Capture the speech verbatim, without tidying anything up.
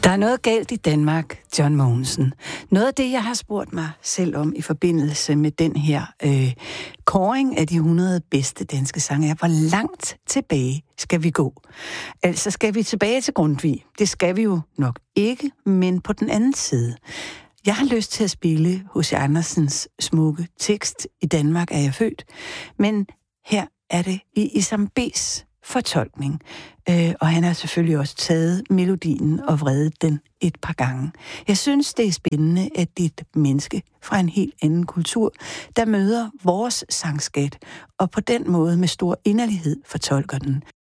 Der er noget galt i Danmark, John Mogensen. Noget af det, jeg har spurgt mig selv om i forbindelse med den her øh, kåring af de hundrede bedste danske sange, er, hvor langt tilbage skal vi gå? Altså, skal vi tilbage til Grundtvig? Det skal vi jo nok ikke, men på den anden side. Jeg har lyst til at spille H C Andersens smukke tekst "I Danmark er jeg født", men her er det i Isam B's fortolkning. Øh, og han har selvfølgelig også taget melodien og vredet den et par gange. Jeg synes, det er spændende, at det er et menneske fra en helt anden kultur, der møder vores sangskat, og på den måde med stor inderlighed fortolker den.